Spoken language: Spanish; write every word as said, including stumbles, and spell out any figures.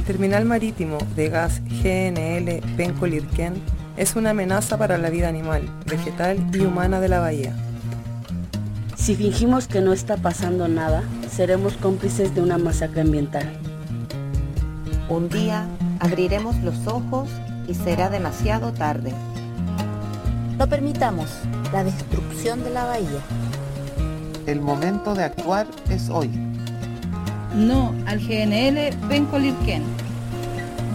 terminal marítimo de gas G N L Penco-Lirquén es una amenaza para la vida animal, vegetal y humana de la bahía. Si fingimos que no está pasando nada, seremos cómplices de una masacre ambiental. Un día abriremos los ojos y será demasiado tarde. No permitamos la destrucción de la bahía. El momento de actuar es hoy. No al G N L Penco-Lirquén.